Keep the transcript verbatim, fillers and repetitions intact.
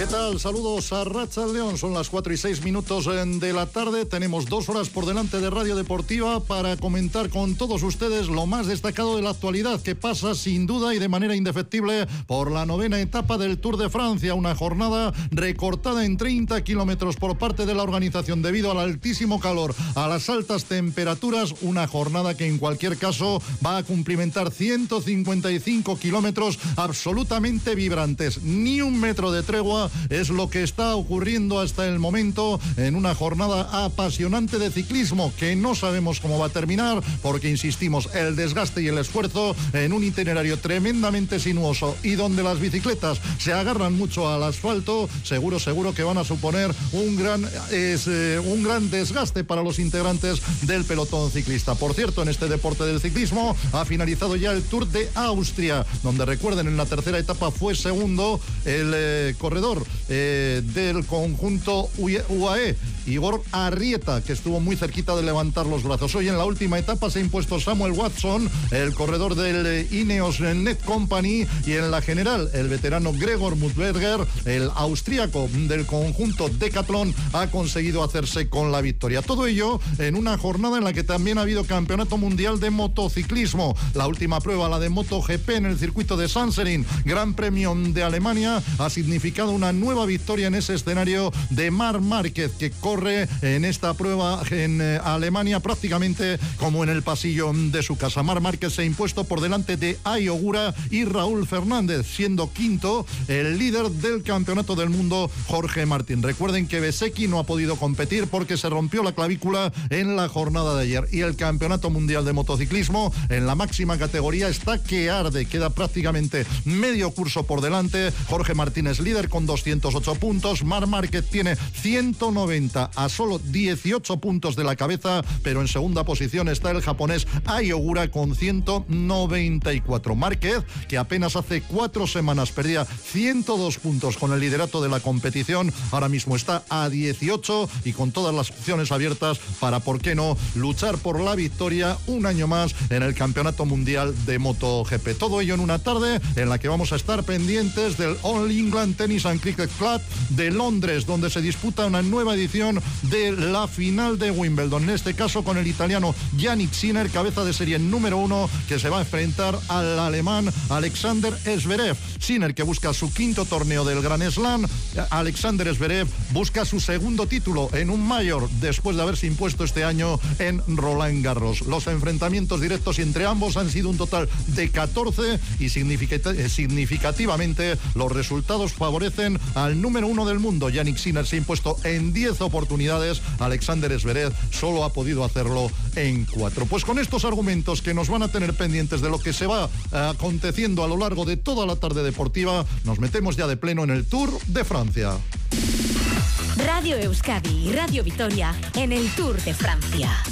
¿Qué tal? Saludos a Racha León. Son las cuatro y seis minutos de la tarde. Tenemos dos horas por delante de Radio Deportiva para comentar con todos ustedes lo más destacado de la actualidad, que pasa sin duda y de manera indefectible por la novena etapa del Tour de Francia. Una jornada recortada en treinta kilómetros por parte de la organización debido al altísimo calor, a las altas temperaturas. Una jornada que en cualquier caso va a cumplimentar ciento cincuenta y cinco kilómetros absolutamente vibrantes. Ni un metro de tregua es lo que está ocurriendo hasta el momento en una jornada apasionante de ciclismo que no sabemos cómo va a terminar, porque insistimos, el desgaste y el esfuerzo en un itinerario tremendamente sinuoso y donde las bicicletas se agarran mucho al asfalto, seguro, seguro que van a suponer un gran, es, eh, un gran desgaste para los integrantes del pelotón ciclista. Por cierto, en este deporte del ciclismo ha finalizado ya el Tour de Austria, donde recuerden, en la tercera etapa fue segundo el eh, corredor Eh, del conjunto U A E, Igor Arrieta, que estuvo muy cerquita de levantar los brazos. Hoy en la última etapa se ha impuesto Samuel Watson, el corredor del eh, Ineos Net Company, y en la general el veterano Gregor Mutberger, el austríaco del conjunto Decathlon, ha conseguido hacerse con la victoria. Todo ello en una jornada en la que también ha habido campeonato mundial de motociclismo. La última prueba, la de MotoGP en el circuito de Sachsenring, Gran Premio de Alemania, ha significado una nueva victoria en ese escenario de Marc Márquez, que corre en esta prueba en eh, Alemania prácticamente como en el pasillo de su casa. Marc Márquez se ha impuesto por delante de Ai Ogura y Raúl Fernández, siendo quinto el líder del campeonato del mundo, Jorge Martín. Recuerden que Bezzecchi no ha podido competir porque se rompió la clavícula en la jornada de ayer, y el campeonato mundial de motociclismo en la máxima categoría está que arde. Queda prácticamente medio curso por delante. Jorge Martín es líder con doscientos ocho puntos, Marc Márquez tiene ciento noventa a solo dieciocho puntos de la cabeza, pero en segunda posición está el japonés Ai Ogura con ciento noventa y cuatro. Márquez, que apenas hace cuatro semanas perdía ciento dos puntos con el liderato de la competición, ahora mismo está a dieciocho y con todas las opciones abiertas para, por qué no, luchar por la victoria un año más en el Campeonato Mundial de MotoGP. Todo ello en una tarde en la que vamos a estar pendientes del All England Tennis and Cricket Club de Londres, donde se disputa una nueva edición de la final de Wimbledon, en este caso con el italiano Jannik Sinner, cabeza de serie número uno, que se va a enfrentar al alemán Alexander Zverev. Sinner, que busca su quinto torneo del Grand Slam. Alexander Zverev busca su segundo título en un Major, después de haberse impuesto este año en Roland Garros. Los enfrentamientos directos entre ambos han sido un total de catorce y significativamente los resultados favorecen al número uno del mundo. Jannik Sinner se ha impuesto en diez oportunidades, Alexander Zverev solo ha podido hacerlo en cuatro. Pues con estos argumentos que nos van a tener pendientes de lo que se va eh, aconteciendo a lo largo de toda la tarde deportiva, nos metemos ya de pleno en el Tour de Francia. Radio Euskadi y Radio Vitoria en el Tour de Francia.